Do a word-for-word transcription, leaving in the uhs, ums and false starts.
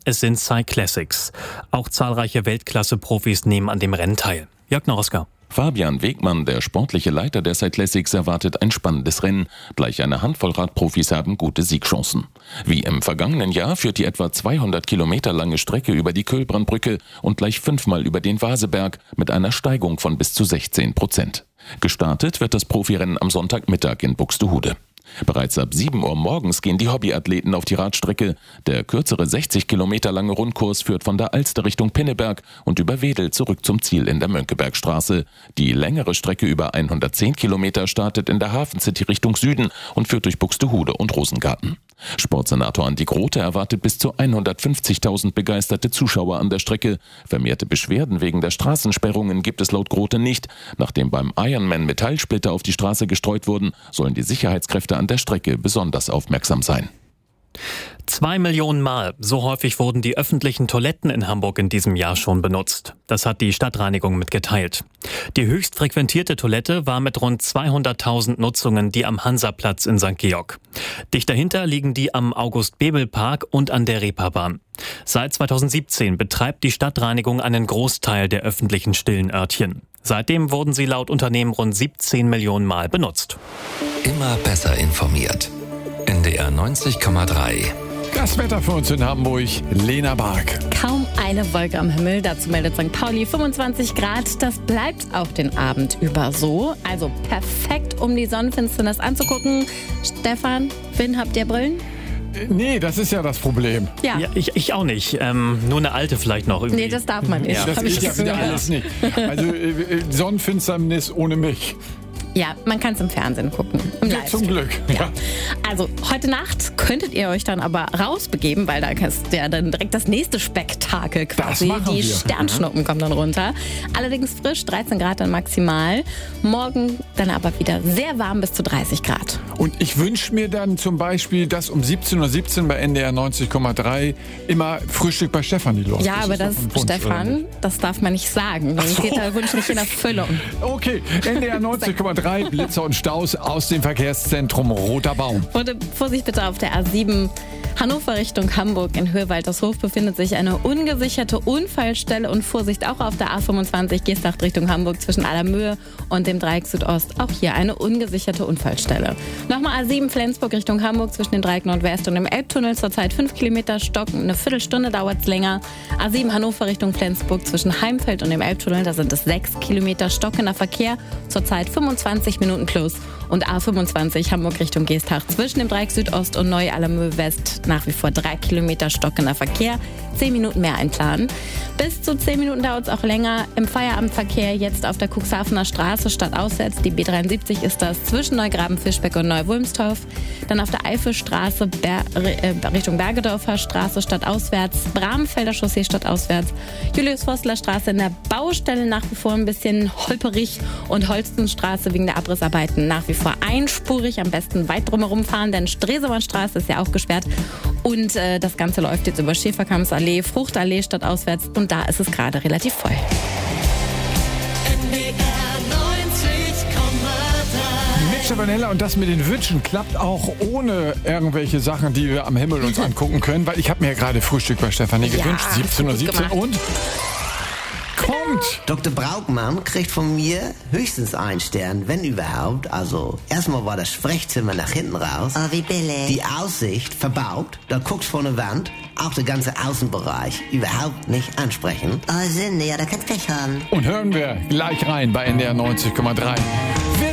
es sind Cyclassics. Auch zahlreiche Weltklasse-Profis nehmen an dem Rennen teil. Jörg Noroska. Fabian Wegmann, der sportliche Leiter der Cyclassics, erwartet ein spannendes Rennen. Gleich eine Handvoll Radprofis haben gute Siegchancen. Wie im vergangenen Jahr führt die etwa zweihundert Kilometer lange Strecke über die Kölbrandbrücke und gleich fünfmal über den Vaseberg mit einer Steigung von bis zu sechzehn Prozent. Gestartet wird das Profirennen am Sonntagmittag in Buxtehude. Bereits ab sieben Uhr morgens gehen die Hobbyathleten auf die Radstrecke. Der kürzere sechzig Kilometer lange Rundkurs führt von der Alster Richtung Pinneberg und über Wedel zurück zum Ziel in der Mönckebergstraße. Die längere Strecke über hundertzehn Kilometer startet in der Hafencity Richtung Süden und führt durch Buxtehude und Rosengarten. Sportsenator Andi Grote erwartet bis zu hundertfünfzigtausend begeisterte Zuschauer an der Strecke. Vermehrte Beschwerden wegen der Straßensperrungen gibt es laut Grote nicht. Nachdem beim Ironman Metallsplitter auf die Straße gestreut wurden, sollen die Sicherheitskräfte an der Strecke besonders aufmerksam sein. Zwei Millionen Mal. So häufig wurden die öffentlichen Toiletten in Hamburg in diesem Jahr schon benutzt. Das hat die Stadtreinigung mitgeteilt. Die höchst frequentierte Toilette war mit rund zweihunderttausend Nutzungen die am Hansaplatz in Sankt Georg. Dicht dahinter liegen die am August-Bebel-Park und an der Reeperbahn. Seit zweitausendsiebzehn betreibt die Stadtreinigung einen Großteil der öffentlichen stillen Örtchen. Seitdem wurden sie laut Unternehmen rund siebzehn Millionen Mal benutzt. Immer besser informiert. N D R neunzig Komma drei. Das Wetter für uns in Hamburg, Lena Bark. Kaum eine Wolke am Himmel, dazu meldet Sankt Pauli fünfundzwanzig Grad. Das bleibt auch den Abend über so. Also perfekt, um die Sonnenfinsternis anzugucken. Stefan, Finn, habt ihr Brillen? Nee, das ist ja das Problem. Ja, Ja, ich, ich auch nicht. Ähm, nur eine alte vielleicht noch irgendwie. nee, das darf man nicht. Ja. Das Hab ich geht ja wieder gehört. alles nicht. Also äh, Sonnenfinsternis ohne mich. Ja, man kann es im Fernsehen gucken. Im Ja, Livestream. zum Glück. Ja. Also heute Nacht könntet ihr euch dann aber rausbegeben, weil da ist ja dann direkt das nächste Spektakel quasi. machen Die wir. Sternschnuppen kommen dann runter. Allerdings frisch, dreizehn Grad dann maximal. Morgen dann aber wieder sehr warm bis zu dreißig Grad. Und ich wünsche mir dann zum Beispiel, dass um siebzehn Uhr siebzehn bei N D R neunzig Komma drei immer Frühstück bei Stefanie läuft. Ja, aber ist das, doch ein Wunsch, oder Stefan, nicht? das darf man nicht sagen. Dann geht der Wunsch nicht in Erfüllung. Okay, N D R neunzig Komma drei, Blitzer und Staus aus dem Verkehrszentrum Roter Baum. Und Vorsicht bitte auf der A sieben Hannover Richtung Hamburg in Höhe Waltershof befindet sich eine ungesicherte Unfallstelle und Vorsicht auch auf der A fünfundzwanzig Geesthacht Richtung Hamburg zwischen Allermöhe und dem Dreieck Südost. Auch hier eine ungesicherte Unfallstelle. Nochmal A sieben Flensburg Richtung Hamburg zwischen dem Dreieck Nordwest und dem Elbtunnel zurzeit fünf Kilometer Stocken. Eine Viertelstunde dauert es länger. A sieben Hannover Richtung Flensburg zwischen Heimfeld und dem Elbtunnel, da sind es sechs Kilometer stockender Verkehr. Zurzeit fünfundzwanzig Minuten plus. Und A fünfundzwanzig Hamburg Richtung Geesthacht zwischen dem Dreieck Südost und Neu-Allermöhe West nach wie vor drei Kilometer stockender Verkehr. Zehn Minuten mehr einplanen. Bis zu zehn Minuten dauert es auch länger im Feierabendverkehr jetzt auf der Cuxhavener Straße stadtauswärts. Die B dreiundsiebzig ist das zwischen Neugraben-Fischbeck und Neu-Wulmstorf. Dann auf der Eifelstraße Ber äh, Richtung Bergedorfer Straße stadtauswärts. Bramfelder Chaussee stadtauswärts. Julius-Forstler Straße in der Baustelle nach wie vor ein bisschen holperig. Und Holstenstraße wegen der Abrissarbeiten nach wie vor einspurig. Am besten weit drumherum fahren, denn Stresemannstraße ist ja auch gesperrt. Und äh, das Ganze läuft jetzt über Schäferkammsallee, Fruchtallee stadtauswärts. Und da ist es gerade relativ voll. Mit Stefan und das mit den Wünschen klappt auch ohne irgendwelche Sachen, die wir am Himmel uns angucken können, weil ich habe mir ja gerade Frühstück bei Stefanie Ja, gewünscht, siebzehn Uhr siebzehn gut gemacht. und kommt. Doktor Braukmann kriegt von mir höchstens einen Stern, wenn überhaupt. Also, erstmal war das Sprechzimmer nach hinten raus. Oh, wie billig. Die Aussicht verbaut. Da guckst von der Wand. Auch der ganze Außenbereich überhaupt nicht ansprechen. Oh, Sünde, ja, da kannst Pech haben. Und hören wir gleich rein bei N D R neunzig Komma drei.